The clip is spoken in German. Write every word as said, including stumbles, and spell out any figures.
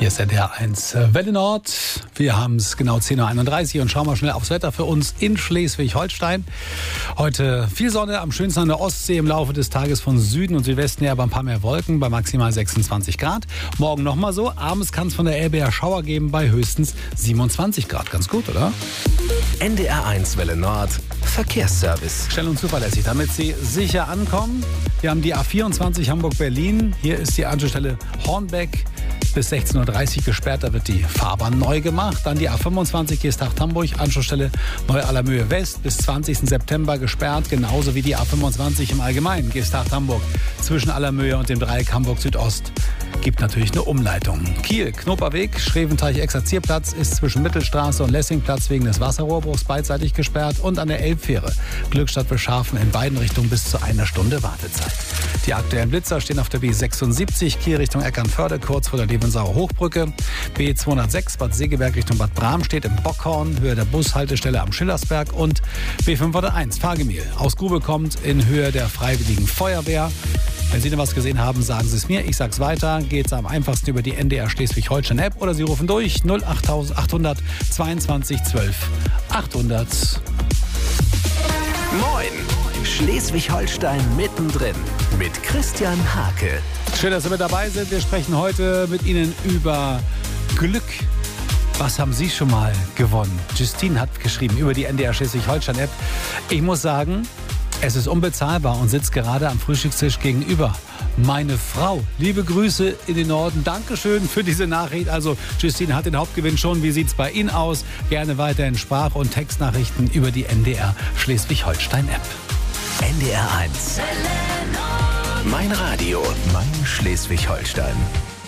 Hier ist der D R eins Welle Nord. Wir haben es genau zehn Uhr einunddreißig und schauen mal schnell aufs Wetter für uns in Schleswig-Holstein. Heute viel Sonne, am schönsten an der Ostsee, im Laufe des Tages von Süden und Südwesten her aber ein paar mehr Wolken bei maximal sechsundzwanzig Grad. Morgen nochmal so. Abends kann es von der Elbe her Schauer geben bei höchstens siebenundzwanzig Grad. Ganz gut, oder? N D R eins Welle Nord Verkehrsservice. Schnell und zuverlässig, damit Sie sicher ankommen. Wir haben die A vierundzwanzig Hamburg-Berlin. Hier ist die Anschlussstelle Hornbeck. Bis sechzehn Uhr dreißig gesperrt, da wird die Fahrbahn neu gemacht. Dann die A fünfundzwanzig Geesthacht-Hamburg, Anschlussstelle Neu-Allermöhe West bis zwanzigsten September gesperrt. Genauso wie die A fünfundzwanzig im Allgemeinen, Geesthacht-Hamburg zwischen Allermöhe und dem Dreieck Hamburg Südost. Gibt natürlich eine Umleitung. Kiel, Knoperweg, Schreventeich-Exerzierplatz ist zwischen Mittelstraße und Lessingplatz wegen des Wasserrohrbruchs beidseitig gesperrt. Und an der Elbfähre Glückstadt Beschafen in beiden Richtungen bis zu einer Stunde Wartezeit. Die aktuellen Blitzer stehen auf der B sechsundsiebzig, Kiel Richtung Eckernförde, kurz vor der Lebensauer Hochbrücke. B zweihundertsechs, Bad Segeberg Richtung Bad Bram steht im Bockhorn, Höhe der Bushaltestelle am Schillersberg. Und B fünfhunderteins, Fahrgemühl aus Grube kommt in Höhe der Freiwilligen Feuerwehr. Wenn Sie noch was gesehen haben, sagen Sie es mir. Ich sag's weiter. Geht's am einfachsten über die N D R Schleswig-Holstein-App oder Sie rufen durch null acht achthundert zweiundzwanzig zwölf achthundert. Moin! Schleswig-Holstein mittendrin mit Christian Hake. Schön, dass Sie mit dabei sind. Wir sprechen heute mit Ihnen über Glück. Was haben Sie schon mal gewonnen? Justine hat geschrieben über die N D R Schleswig-Holstein-App. Ich muss sagen, es ist unbezahlbar und sitzt gerade am Frühstückstisch gegenüber. Meine Frau, liebe Grüße in den Norden. Dankeschön für diese Nachricht. Also Justine hat den Hauptgewinn schon. Wie sieht's bei Ihnen aus? Gerne weiterhin Sprach- und Textnachrichten über die N D R Schleswig-Holstein-App. N D R eins. Mein Radio, mein Schleswig-Holstein.